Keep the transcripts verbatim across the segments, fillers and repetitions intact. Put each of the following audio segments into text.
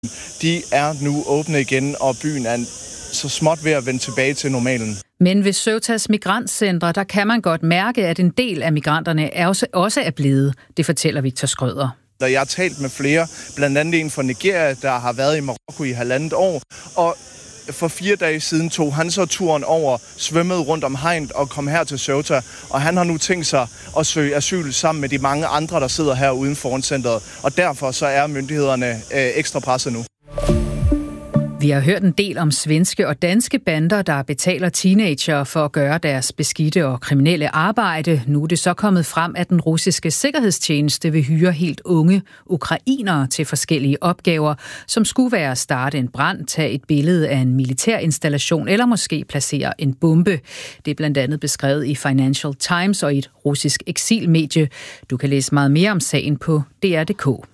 De er nu åbne igen, og byen er så småt ved at vende tilbage til normalen. Men ved Ceutas migrantcentre, der kan man godt mærke, at en del af migranterne er også, også er blevet. Det fortæller Victor Skrøder. Jeg har talt med flere, blandt andet en fra Nigeria, der har været i Marokko i halvandet år, og for fire dage siden tog han så turen over, svømmede rundt om hegnet og kom her til Ceuta, og han har nu tænkt sig at søge asyl sammen med de mange andre, der sidder her uden foran centret, og derfor så er myndighederne øh, ekstra presset nu. Vi har hørt en del om svenske og danske bander, der betaler teenager for at gøre deres beskidte og kriminelle arbejde. Nu er det så kommet frem, at den russiske sikkerhedstjeneste vil hyre helt unge ukrainere til forskellige opgaver, som skulle være at starte en brand, tage et billede af en militær installation eller måske placere en bombe. Det er blandt andet beskrevet i Financial Times og i et russisk eksilmedie. Du kan læse meget mere om sagen på D R punktum d k.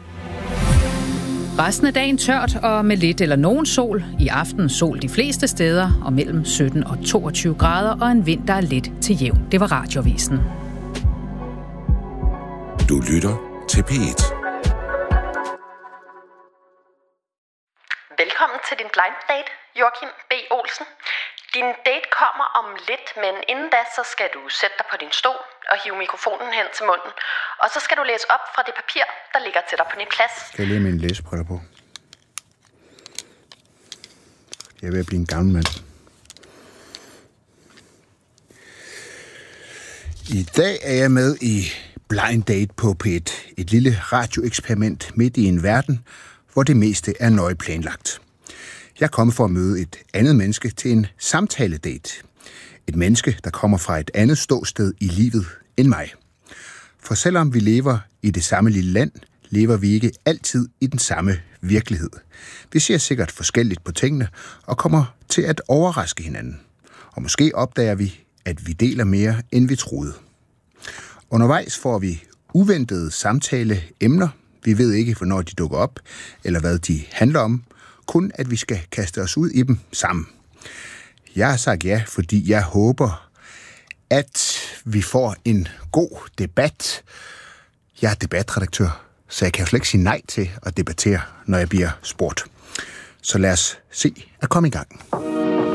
Resten af dagen tørt og med lidt eller nogen sol. I aften sol de fleste steder og mellem sytten og toogtyve grader og en vind, der er lidt til jævn. Det var Radioavisen. Du lytter til P et. Velkommen til din blind date, Joachim B. Olsen. Din date kommer om lidt, men inden da, så skal du sætte dig på din stol og hive mikrofonen hen til munden. Og så skal du læse op fra det papir, der ligger til dig på din plads. Skal jeg lige have mine læsebriller på? Jeg er ved at blive en gammel mand. I dag er jeg med i Blind Date på P et. Et lille radioeksperiment midt i en verden, hvor det meste er nøje planlagt. Jeg er kommet for at møde et andet menneske til en samtaledate. Et menneske, der kommer fra et andet ståsted i livet end mig. For selvom vi lever i det samme lille land, lever vi ikke altid i den samme virkelighed. Vi ser sikkert forskelligt på tingene og kommer til at overraske hinanden. Og måske opdager vi, at vi deler mere, end vi troede. Undervejs får vi uventede samtaleemner. Vi ved ikke, hvornår de dukker op, eller hvad de handler om. Kun at vi skal kaste os ud i dem sammen. Jeg har sagt ja, fordi jeg håber, at vi får en god debat. Jeg er debatredaktør, så jeg kan jo slet ikke sige nej til at debattere, når jeg bliver spurgt. Så lad os se at komme i gang.